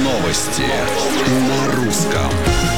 Новости на русском.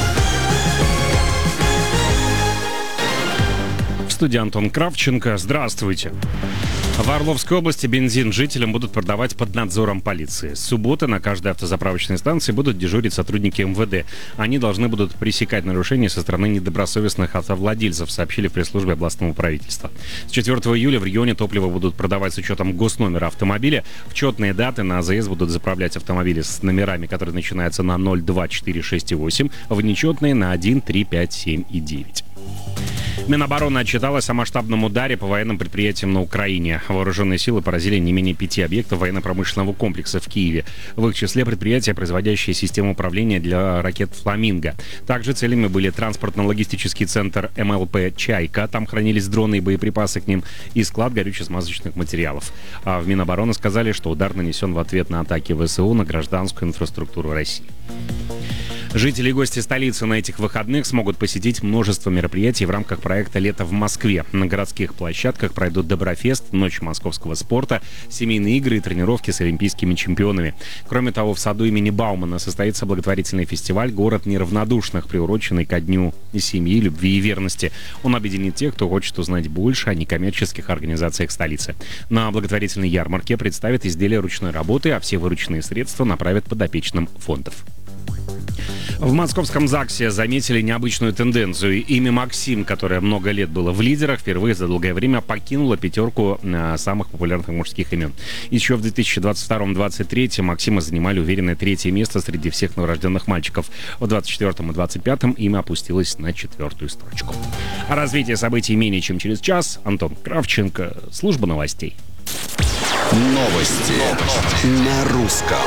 В студии Антон Кравченко. Здравствуйте. В Орловской области бензин жителям будут продавать под надзором полиции. С субботы на каждой автозаправочной станции будут дежурить сотрудники МВД. Они должны будут пресекать нарушения со стороны недобросовестных автовладельцев, сообщили в пресс-службе областного правительства. С 4 июля в регионе топливо будут продавать с учетом госномера автомобиля. В четные даты на АЗС будут заправлять автомобили с номерами, которые начинаются на 0, 2, 4, 6 и 8, в нечетные на 1, 3, 5, 7 и 9. Минобороны отчиталась о масштабном ударе по военным предприятиям на Украине. Вооруженные силы поразили не менее 5 объектов военно-промышленного комплекса в Киеве. В их числе предприятия, производящие систему управления для ракет «Фламинго». Также целями были транспортно-логистический центр МЛП «Чайка». Там хранились дроны и боеприпасы к ним, и склад горюче-смазочных материалов. А в Минобороны сказали, что удар нанесен в ответ на атаки ВСУ на гражданскую инфраструктуру России. Жители и гости столицы на этих выходных смогут посетить множество мероприятий в рамках проекта «Лето в Москве». На городских площадках пройдут Доброфест, Ночь московского спорта, семейные игры и тренировки с олимпийскими чемпионами. Кроме того, в саду имени Баумана состоится благотворительный фестиваль «Город неравнодушных», приуроченный ко Дню семьи, любви и верности. Он объединит тех, кто хочет узнать больше о некоммерческих организациях столицы. На благотворительной ярмарке представят изделия ручной работы, а все вырученные средства направят подопечным фондов. В московском ЗАГСе заметили необычную тенденцию. Имя Максим, которое много лет было в лидерах, впервые за долгое время покинуло пятерку самых популярных мужских имен. Еще в 2022-2023 Максима занимали уверенное 3-е место среди всех новорожденных мальчиков. В 2024 и 2025 имя опустилось на 4-ю строчку. О развитии событий менее чем через час. Антон Кравченко, служба новостей. Новости на русском.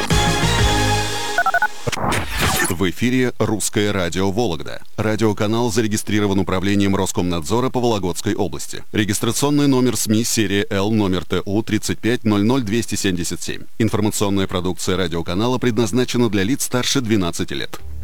В эфире «Русское радио Вологда». Радиоканал зарегистрирован управлением Роскомнадзора по Вологодской области. Регистрационный номер СМИ серия Л, номер ТУ 3500277. Информационная продукция радиоканала предназначена для лиц старше 12 лет.